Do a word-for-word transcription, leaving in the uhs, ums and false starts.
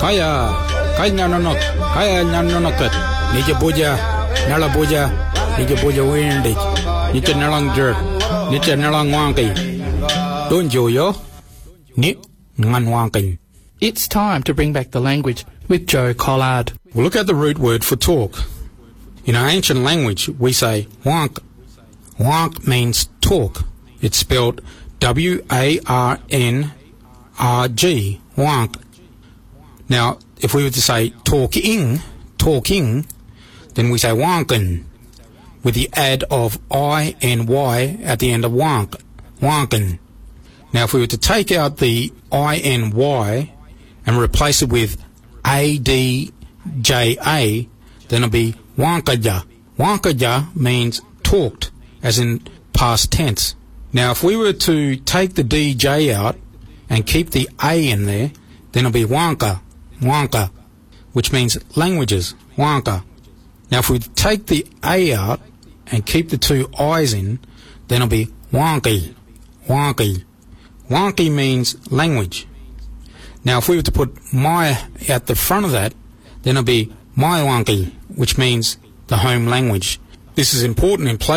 Kaya, kaya nanonok, kaya nanonokat. Nija buja, nala buja, nija buja windig. Nija nalang jerk, nija nalang wanky. Don't you yo? Ni ngan wanky. It's time to bring back the language with Joe Collard. We'll look at the root word for talk. In our ancient language, we say wank. Wank means talk. It's spelled W A R N R G, wank. Now, if we were to say talking, talking, then we say wankin, with the add of I and Y at the end of wank, wankin. Now, if we were to take out the I and Y and replace it with A D J A, then it'll be wankaja. Wankaja means talked, as in past tense. Now, if we were to take the D J out and keep the A in there, then it'll be wanka, wanka, which means languages, wanka. Now, if we take the A out and keep the two I's in, then it'll be wonky, wonky. Wonky means language. Now, if we were to put my at the front of that, then it'll be my wonky, which means the home language. This is important in place